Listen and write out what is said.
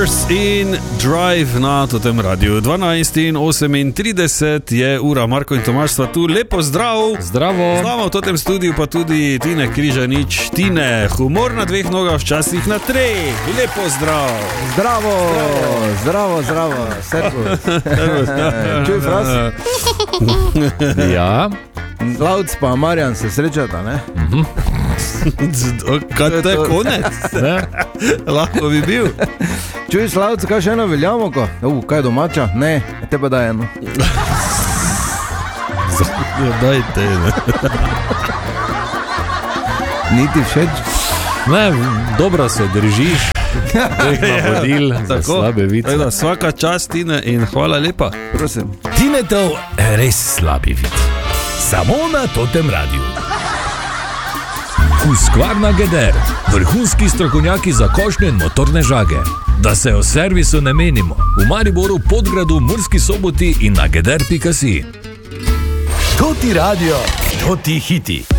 Colors in Drive na tem radiju. 12:38 je ura, Marko in Tomaž sta tu. Lepo zdrav. Zdravo. Znamo v tem studiu pa tudi Tine Križanič. Tine, humor na dveh nogah, včasih na treh. Lepo zdrav. Zdravo. Servus. Čuj, Fras? Ja. Slavc pa Marjan se srečata, ne? Kaj to je konec? Lahko bi bil. Čuj, Slavc, kaj še eno veljamo, ko? Kaj domača? Ne, te pa daj eno. Dajte. Niti všeč? Ne, dobro se držiš. Teh navodil za slabe vice. Svaka čast, Tine, in hvala lepa. Prosim. Tinetov res slabi vid. Samo na tem radiju. Husqvarna Geder, vrhunski strokovnjaki za košnje in motorne žage. Da se o servisu ne menimo. V Mariboru, Podgradu, Murski Soboti in na geder.si. To ti radio, to ti hiti.